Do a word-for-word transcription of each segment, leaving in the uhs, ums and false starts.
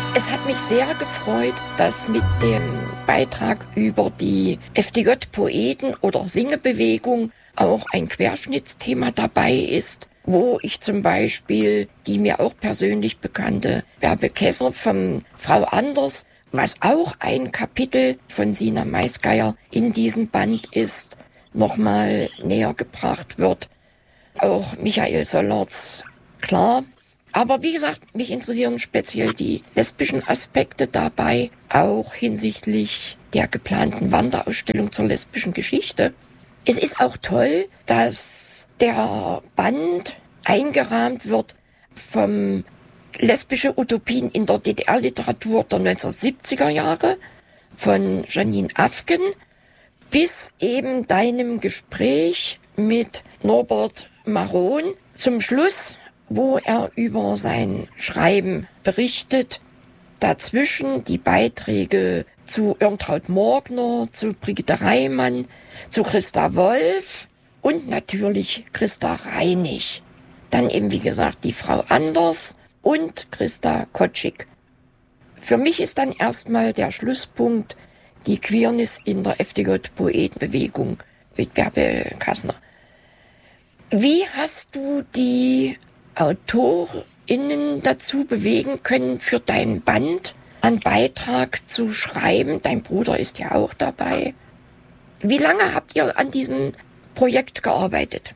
Es hat mich sehr gefreut, dass mit dem Beitrag über die F D J-Poeten oder Singebewegung auch ein Querschnittsthema dabei ist, wo ich zum Beispiel die mir auch persönlich bekannte Bärbe Kesser von Frau Anders, was auch ein Kapitel von Sina Maisgeier in diesem Band ist, nochmal näher gebracht wird. Auch Michael Sollerz, klar. Aber wie gesagt, mich interessieren speziell die lesbischen Aspekte dabei, auch hinsichtlich der geplanten Wanderausstellung zur lesbischen Geschichte. Es ist auch toll, dass der Band eingerahmt wird vom lesbische Utopien in der D D R-Literatur der neunzehnhundertsiebziger Jahre von Janine Afgen bis eben deinem Gespräch mit Norbert Maron zum Schluss, wo er über sein Schreiben berichtet. Dazwischen die Beiträge zu Irmtraud Morgner, zu Brigitte Reimann, zu Christa Wolf und natürlich Christa Reinig. Dann eben, wie gesagt, die Frau Anders und Christa Kotschik. Für mich ist dann erstmal der Schlusspunkt die Queerness in der F D J-Poetenbewegung mit Bärbe Kassner. Wie hast du die AutorInnen dazu bewegen können, für dein Band einen Beitrag zu schreiben? Dein Bruder ist ja auch dabei. Wie lange habt ihr an diesem Projekt gearbeitet?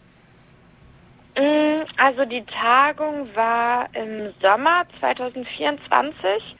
Also die Tagung war im Sommer zwanzig vierundzwanzig.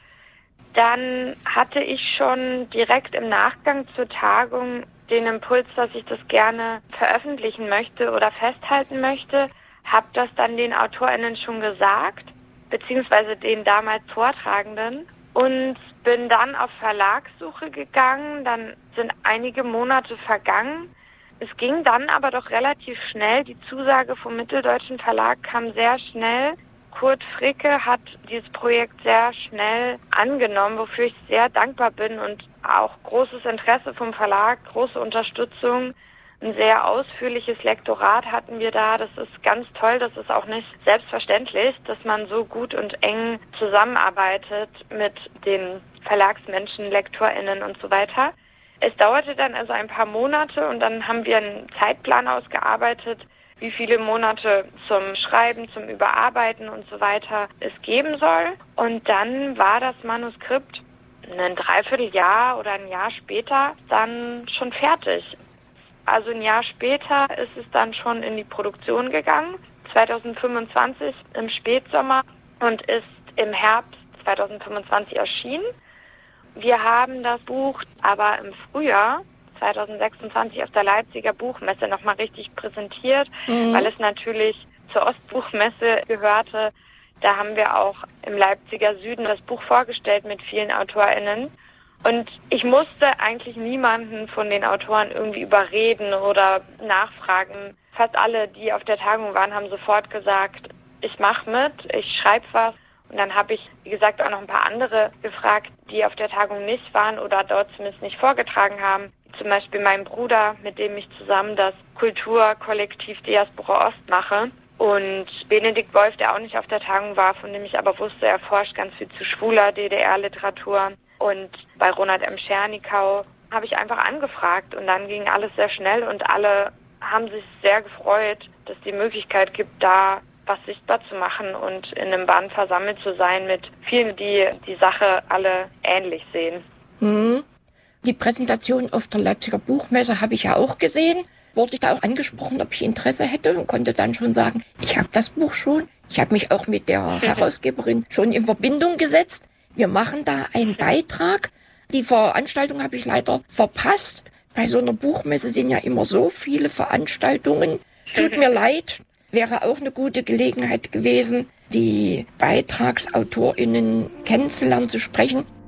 Dann hatte ich schon direkt im Nachgang zur Tagung den Impuls, dass ich das gerne veröffentlichen möchte oder festhalten möchte. Habe das dann den AutorInnen schon gesagt, beziehungsweise den damals Vortragenden, und bin dann auf Verlagssuche gegangen. Dann sind einige Monate vergangen. Es ging dann aber doch relativ schnell. Die Zusage vom Mitteldeutschen Verlag kam sehr schnell. Kurt Fricke hat dieses Projekt sehr schnell angenommen, wofür ich sehr dankbar bin, und auch großes Interesse vom Verlag, große Unterstützung. Ein sehr ausführliches Lektorat hatten wir da. Das ist ganz toll. Das ist auch nicht selbstverständlich, dass man so gut und eng zusammenarbeitet mit den Verlagsmenschen, LektorInnen und so weiter. Es dauerte dann also ein paar Monate, und dann haben wir einen Zeitplan ausgearbeitet, wie viele Monate zum Schreiben, zum Überarbeiten und so weiter es geben soll. Und dann war das Manuskript ein Dreivierteljahr oder ein Jahr später dann schon fertig. Also ein Jahr später ist es dann schon in die Produktion gegangen, zwanzig fünfundzwanzig im Spätsommer, und ist im Herbst zwanzig fünfundzwanzig erschienen. Wir haben das Buch aber im Frühjahr zwanzig sechsundzwanzig auf der Leipziger Buchmesse nochmal richtig präsentiert, mhm. weil es natürlich zur Ostbuchmesse gehörte. Da haben wir auch im Leipziger Süden das Buch vorgestellt mit vielen AutorInnen. Und ich musste eigentlich niemanden von den Autoren irgendwie überreden oder nachfragen. Fast alle, die auf der Tagung waren, haben sofort gesagt, ich mache mit, ich schreibe was. Und dann habe ich, wie gesagt, auch noch ein paar andere gefragt, die auf der Tagung nicht waren oder dort zumindest nicht vorgetragen haben. Zum Beispiel meinen Bruder, mit dem ich zusammen das Kulturkollektiv Diaspora Ost mache. Und Benedikt Wolf, der auch nicht auf der Tagung war, von dem ich aber wusste, er forscht ganz viel zu schwuler D D R-Literatur. Und bei Ronald M. Schernikau habe ich einfach angefragt, und dann ging alles sehr schnell, und alle haben sich sehr gefreut, dass die Möglichkeit gibt, da was sichtbar zu machen und in einem Band versammelt zu sein mit vielen, die die Sache alle ähnlich sehen. Hm. Die Präsentation auf der Leipziger Buchmesse habe ich ja auch gesehen. Wurde ich da auch angesprochen, ob ich Interesse hätte, und konnte dann schon sagen, ich habe das Buch schon. Ich habe mich auch mit der Herausgeberin schon in Verbindung gesetzt. Wir machen da einen Beitrag. Die Veranstaltung habe ich leider verpasst. Bei so einer Buchmesse sind ja immer so viele Veranstaltungen. Tut mir leid, wäre auch eine gute Gelegenheit gewesen, die BeitragsautorInnen kennenzulernen, zu sprechen.